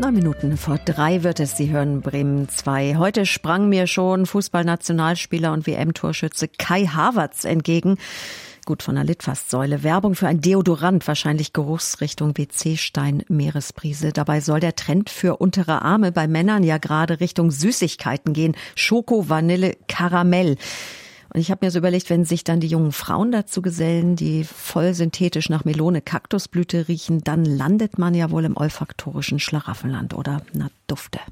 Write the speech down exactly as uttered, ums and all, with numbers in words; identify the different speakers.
Speaker 1: Neun Minuten vor drei wird es. Sie hören Bremen zwei. Heute sprang mir schon Fußballnationalspieler und W M-Torschütze Kai Havertz entgegen. Gut von der Litfaßsäule. Werbung für ein Deodorant, wahrscheinlich Geruchsrichtung W C-Stein, Meeresbrise. Dabei soll der Trend für untere Arme bei Männern ja gerade Richtung Süßigkeiten gehen. Schoko, Vanille, Karamell. Und ich habe mir so überlegt, wenn sich dann die jungen Frauen dazu gesellen, die voll synthetisch nach Melone, Kaktusblüte riechen, dann landet man ja wohl im olfaktorischen Schlaraffenland, oder? Na, dufte.